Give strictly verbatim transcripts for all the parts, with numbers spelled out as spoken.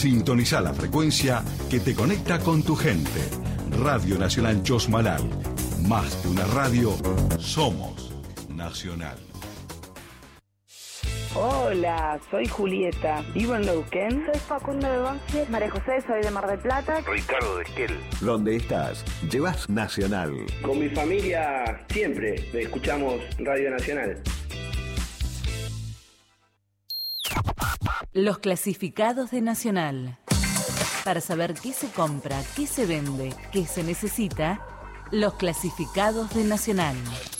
Sintoniza la frecuencia que te conecta con tu gente. Radio Nacional Chosmalal. Más que una radio, somos Nacional. Hola, soy Julieta, vivo en Neuquén. Soy Facundo de Banfield. María José, soy de Mar del Plata. Ricardo de Esquel. ¿Dónde estás? Llevas Nacional. Con mi familia siempre escuchamos Radio Nacional. Los clasificados de Nacional. Para saber qué se compra, qué se vende, qué se necesita, los clasificados de Nacional.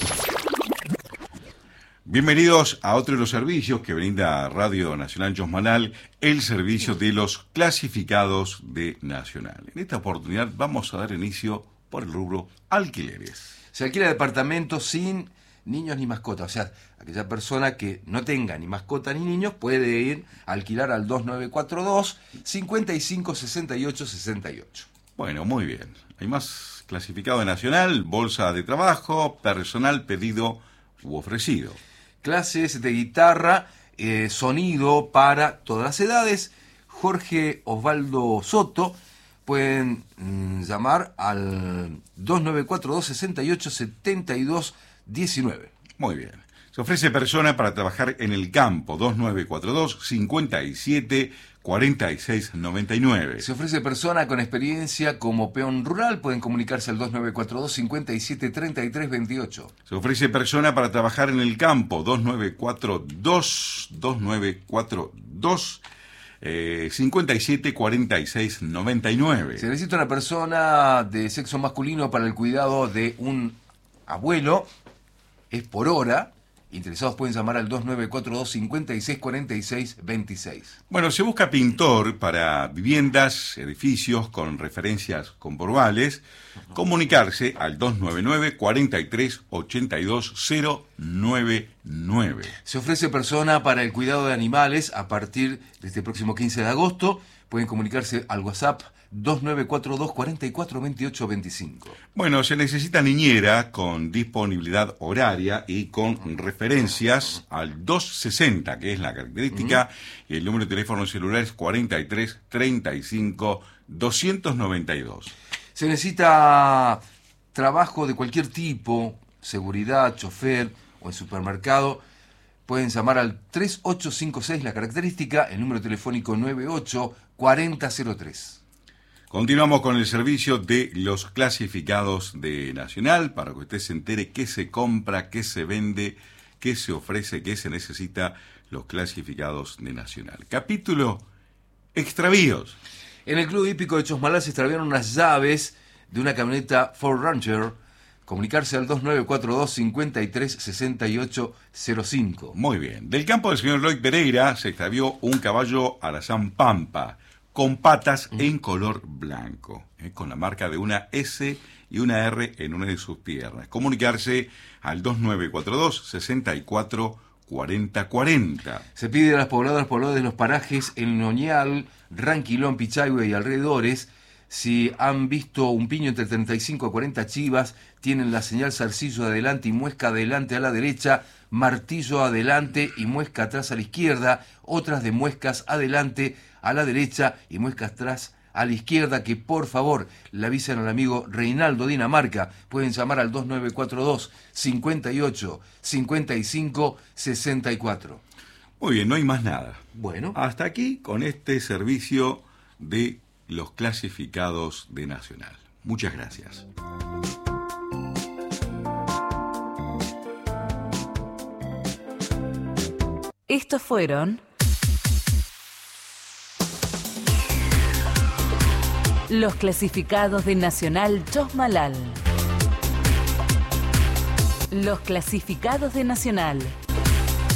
Bienvenidos a otro de los servicios que brinda Radio Nacional Chosmalal, el servicio de los clasificados de Nacional. En esta oportunidad vamos a dar inicio por el rubro alquileres. Se alquila departamentos sin niños ni mascotas, o sea, aquella persona que no tenga ni mascota ni niños puede ir a alquilar al dos nueve cuatro dos, cinco cinco seis ocho seis ocho. Bueno, muy bien. Hay más clasificado de Nacional, bolsa de trabajo, personal pedido u ofrecido. Clases de guitarra, eh, sonido para todas las edades. Jorge Osvaldo Soto. Pueden mm, llamar al dos nueve cuatro dos, seis ocho siete dos uno nueve. Muy bien. Se ofrece persona para trabajar en el campo. dos nueve cuatro dos, cinco siete cuatro seis nueve nueve. Se ofrece persona con experiencia como peón rural. Pueden comunicarse al dos nueve cuatro dos, cinco siete tres tres dos ocho. Se ofrece persona para trabajar en el campo. dos nueve cuatro dos, dos nueve cuatro dos, eh, cinco siete cuatro seis nueve nueve. Se necesita una persona de sexo masculino para el cuidado de un abuelo. Es por hora. Interesados pueden llamar al dos nueve cuatro dos, cinco seis cuatro seis dos seis. Bueno, se busca pintor para viviendas, edificios con referencias comprobables. Uh-huh. Comunicarse al dos nueve nueve, cuatro tres, ocho dos cero nueve nueve. Se ofrece persona para el cuidado de animales a partir de este próximo quince de agosto. Pueden comunicarse al WhatsApp dos nueve cuatro dos, cuatro cuatro dos ocho dos cinco. Bueno, se necesita niñera con disponibilidad horaria y con referencias al doscientos sesenta, que es la característica, uh-huh. Y el número de teléfono celular es cuarenta y tres, treinta y cinco, doscientos noventa y dos. Se necesita trabajo de cualquier tipo, seguridad, chofer o en supermercado. Pueden llamar al tres ocho cinco seis, la característica, el número telefónico nueve ocho cuatro cero cero tres. Continuamos con el servicio de los clasificados de Nacional, para que usted se entere qué se compra, qué se vende, qué se ofrece, qué se necesita, los clasificados de Nacional. Capítulo extravíos. En el Club Hípico de Chosmalal se extraviaron unas llaves de una camioneta Ford Ranger. Comunicarse al dos nueve cuatro dos, cinco tres, seis ocho cero cinco. Muy bien. Del campo del señor Lloyd Pereira se extravió un caballo Alazán Pampa, con patas mm. en color blanco, eh, con la marca de una S y una R en una de sus piernas. Comunicarse al dos nueve cuatro dos, seis cuatro, cuatro cero cuatro cero. Se pide a las pobladoras pobladores de los parajes El Noñal, Ranquilón, Pichahue y alrededores, si han visto un piño entre treinta y cinco a cuarenta chivas, tienen la señal zarcillo adelante y muesca adelante a la derecha, martillo adelante y muesca atrás a la izquierda, otras de muescas adelante a la derecha y muescas atrás a la izquierda, que por favor le avisen al amigo Reinaldo Dinamarca. Pueden llamar al dos nueve cuatro dos, cinco ocho, cinco cinco, seis cuatro. Muy bien, no hay más nada. Bueno. Hasta aquí con este servicio de los clasificados de Nacional. Muchas gracias. Estos fueron los clasificados de Nacional Chosmalal. Los clasificados de Nacional.